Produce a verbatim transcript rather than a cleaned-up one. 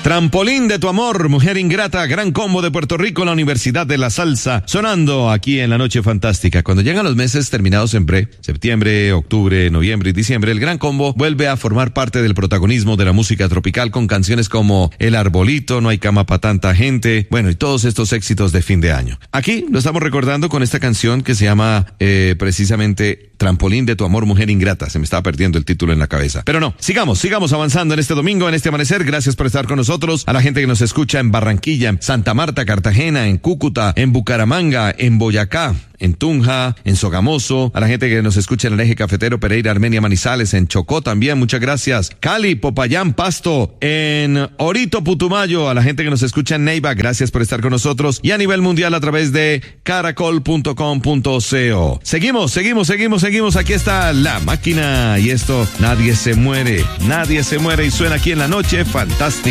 Trampolín de tu amor, mujer ingrata, gran combo de Puerto Rico, la Universidad de la Salsa, sonando aquí en la Noche Fantástica. Cuando llegan los meses terminados en pre, septiembre, octubre, noviembre y diciembre, el gran combo vuelve a formar parte del protagonismo de la música tropical con canciones como El Arbolito, No hay cama para tanta gente, bueno, y todos estos éxitos de fin de año. Aquí lo estamos recordando con esta canción que se llama eh, precisamente Trampolín de tu amor, mujer ingrata. Se me estaba perdiendo el título en la cabeza. Pero no, sigamos, sigamos avanzando en este domingo, en este amanecer. Gracias por estar con nosotros. A la gente que nos escucha en Barranquilla, en Santa Marta, Cartagena, en Cúcuta, en Bucaramanga, en Boyacá, en Tunja, en Sogamoso, a la gente que nos escucha en el eje cafetero, Pereira, Armenia, Manizales, en Chocó también, muchas gracias. Cali, Popayán, Pasto, en Orito, Putumayo, a la gente que nos escucha en Neiva, gracias por estar con nosotros, y a nivel mundial a través de caracol punto com punto co. Seguimos, seguimos, seguimos, seguimos, aquí está La Máquina, y esto, nadie se muere, nadie se muere, y suena aquí en la Noche Fantástica.